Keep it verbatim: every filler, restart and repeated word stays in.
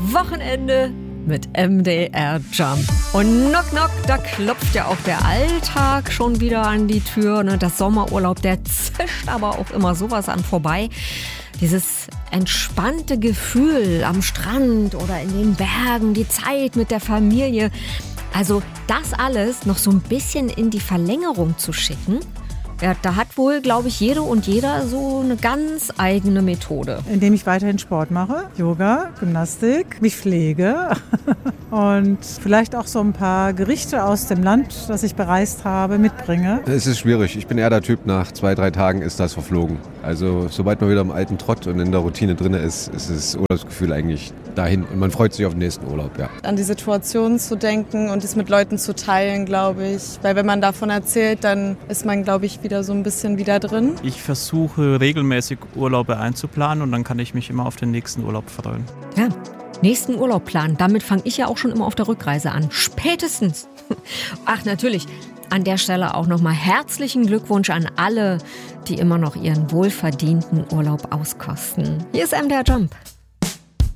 Wochenende mit M D R Jump. Und knock knock, da klopft ja auch der Alltag schon wieder an die Tür. Ne? Das Sommerurlaub, der zischt aber auch immer sowas an vorbei. Dieses entspannte Gefühl am Strand oder in den Bergen, die Zeit mit der Familie. Also das alles noch so ein bisschen in die Verlängerung zu schicken. Ja, da hat wohl, glaube ich, jede und jeder so eine ganz eigene Methode. Indem ich weiterhin Sport mache, Yoga, Gymnastik, mich pflege und vielleicht auch so ein paar Gerichte aus dem Land, das ich bereist habe, mitbringe. Es ist schwierig. Ich bin eher der Typ, nach zwei, drei Tagen ist das verflogen. Also sobald man wieder im alten Trott und in der Routine drin ist, ist das Urlaubsgefühl eigentlich dahin. Und man freut sich auf den nächsten Urlaub, ja. An die Situation zu denken und es mit Leuten zu teilen, glaube ich. Weil wenn man davon erzählt, dann ist man, glaube ich, wieder so ein bisschen wieder drin. Ich versuche regelmäßig Urlaube einzuplanen und dann kann ich mich immer auf den nächsten Urlaub freuen. Ja, nächsten Urlaub planen. Damit fange ich ja auch schon immer auf der Rückreise an. Spätestens. Ach, natürlich. An der Stelle auch nochmal herzlichen Glückwunsch an alle, die immer noch ihren wohlverdienten Urlaub auskosten. Hier ist M D R Jump.